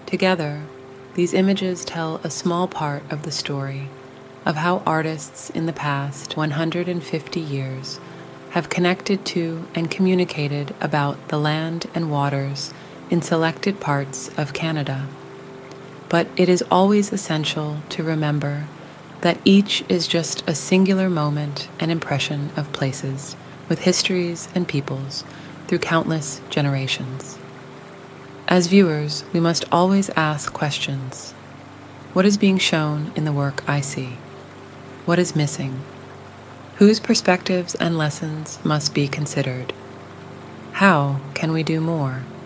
Together, these images tell a small part of the story of how artists in the past 150 years have connected to and communicated about the land and waters in selected parts of Canada. But it is always essential to remember that each is just a singular moment and impression of places, with histories and peoples through countless generations. As viewers, we must always ask questions. What is being shown in the work I see? What is missing? Whose perspectives and lessons must be considered? How can we do more?